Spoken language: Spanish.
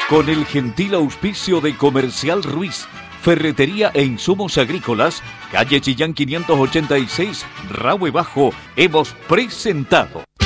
Con el gentil auspicio de Comercial Ruiz, Ferretería e Insumos Agrícolas, calle Chillán 586, Rahue Bajo, hemos presentado